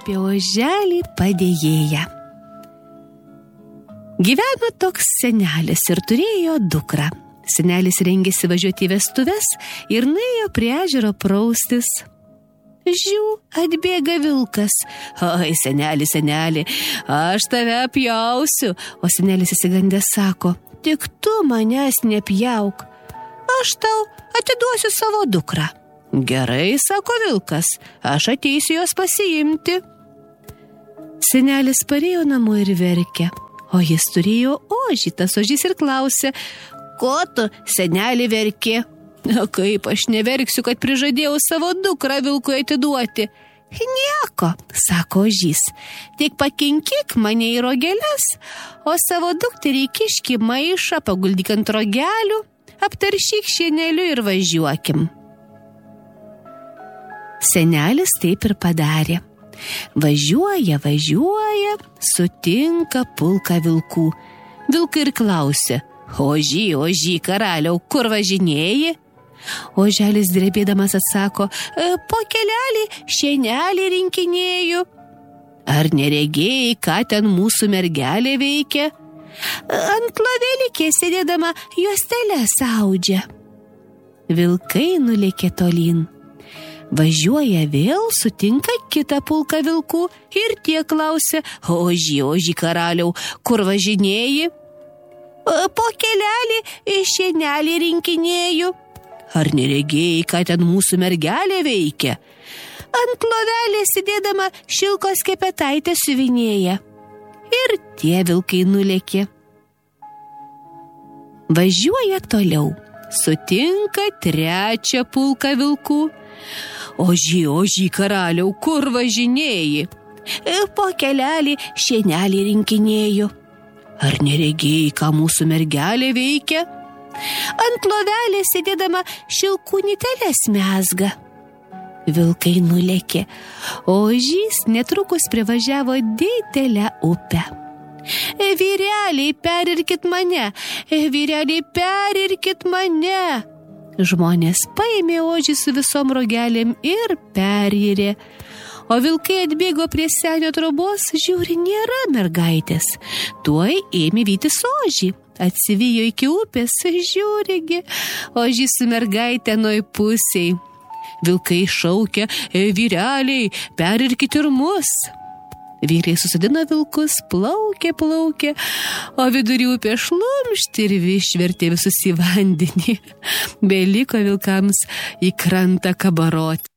apie oželį padėjėją. Gyveno toks senelis ir turėjo dukrą. Senelis rengėsi važiuoti į vestuves ir nuėjo prie ežero praustis. Žiū, atbėga vilkas. Oi, seneli, aš tave apjausiu. O senelis įsigandęs sako, tik tu manęs nepjauk. Aš tau atiduosiu savo dukrą. Gerai, sako vilkas, aš ateisiu jos pasiimti. Senelis parėjo namo ir verkė, o jis turėjo ožį. Tas ožys ir klausė, ko tu, seneli, verki? Kaip aš neverksiu, kad prižadėjau savo dukrą vilkui atiduoti. Nieko, sako ožys, tik pakinkyk mane į rogeles, o savo dukterį kiški maišą, paguldyk ant rogelių, aptaršyk šieneliu ir važiuokim. Senelis taip ir padarė. Važiuoja, sutinka pulką vilkų. Vilkai ir klausė, ožy, karaliau, kur važinėji? Oželis drebėdamas atsako, po kelelį šienelį rinkinėju. Ar neregėjai, ką ten mūsų mergelė veikia? Ant lovelikė sėdėdama juosteles audžia. Vilkai nulėkė tolyn. Važiuoja vėl, sutinka kitą pulką vilkų ir tie klausė, ožy, karaliau, kur važinėji? Po kelelį šienelį rinkinėju. Ar neregėjai, ką ten mūsų mergelė veikia? Ant lovelės sėdėdama šilkos kepetaitę siuvinėja. Ir tie vilkai nulėkė. Važiuoja toliau. Sutinka trečią pulką vilkų. Ožy, karaliau, kur važinėji? Po kelelį šienelį rinkinėju. Ar neregėjai, ką mūsų mergelė veikia? Ant lovelės sėdėdama šilkūnyteles mezga. Vilkai nulėkė, o ožys netrukus privažiavo didelę upę. Vyreliai, perirkit mane! Žmonės paėmė ožį su visom rogelėm ir perirė. O vilkai atbėgo prie senio trobos, žiūri, nėra mergaitės. Tuoj ėmė vytis ožį. Atsivijo iki upės, žiūrigi, ožys su mergaitė anoj pusėj. Vilkai šaukia, vyreliai, perirkit ir mus. Vyrai susadino vilkus, plaukė, o vidury upė šlumšt ir išvertė visus į vandenį. Beliko vilkams į krantą kabaroti.